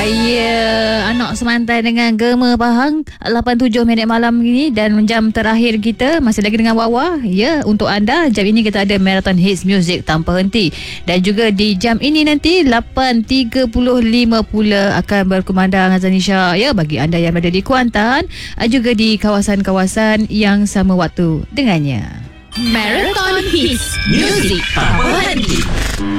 Ya, anak semantai dengan Gema Pahang 8-7 minit malam ini dan jam terakhir kita masih lagi dengan Wawa. Ya, untuk anda jam ini kita ada Marathon Hits Music tanpa henti. Dan juga di jam ini nanti 8.35 pula akan berkumandang Azanisha. Ya, bagi anda yang berada di Kuantan, juga di kawasan-kawasan yang sama waktu dengannya. Marathon Hits Music tanpa henti.